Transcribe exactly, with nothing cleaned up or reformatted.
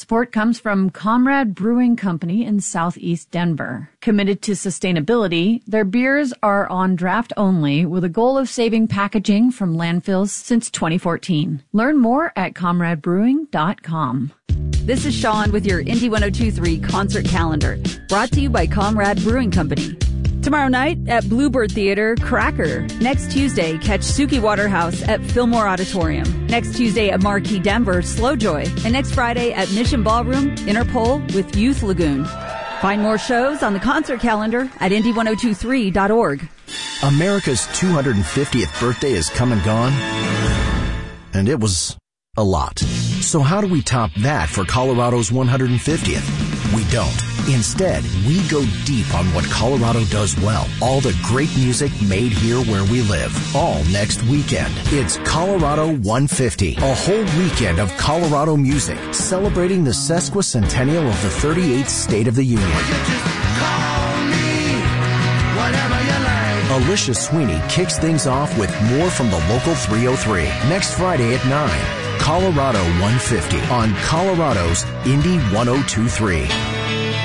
Support comes from Comrade Brewing Company in Southeast Denver. Committed to sustainability, their beers are on draft only with a goal of saving packaging from landfills since twenty fourteen. Learn more at comrade brewing dot com. This is Sean with your Indie one oh two point three concert calendar, brought to you by Comrade Brewing Company. Tomorrow night at Bluebird Theater, Cracker. Next Tuesday, catch Suki Waterhouse at Fillmore Auditorium. Next Tuesday at Marquee Denver, Slow Joy. And next Friday at Mission Ballroom, Interpol with Youth Lagoon. Find more shows on the concert calendar at indie one oh two three dot org. America's two hundred fiftieth birthday has come and gone, and it was a lot. So how do we top that for Colorado's one hundred fiftieth? We don't. Instead, we go deep on what Colorado does well. All the great music made here where we live. All next weekend. It's Colorado one fifty. A whole weekend of Colorado music celebrating the sesquicentennial of the thirty-eighth state of the Union. Alicia Sweeney kicks things off with more from the local three oh three. Next Friday at nine. Colorado one fifty on Colorado's Indie one oh two point three.